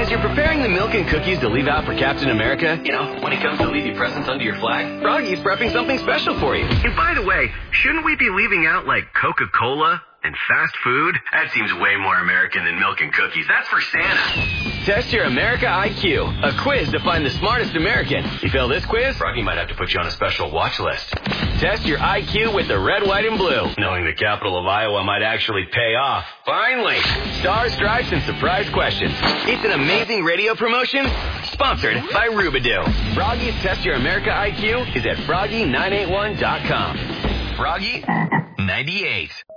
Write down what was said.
As you're preparing the milk and cookies to leave out for Captain America, you know, when he comes to leave you presents under your flag, Froggy's prepping something special for you. And by the way, shouldn't we be leaving out like Coca-Cola and fast food? That seems way more American than milk and cookies. That's for Santa. Test your America IQ, a quiz to find the smartest American. You fail this quiz, Froggy might have to put you on a special watch list. Test your IQ with the red, white, and blue. Knowing the capital of Iowa might actually pay off. Finally, stars, stripes, and surprise questions. It's an amazing radio promotion sponsored by Rubidoo. Froggy's Test Your America IQ is at froggy981.com. Froggy 98.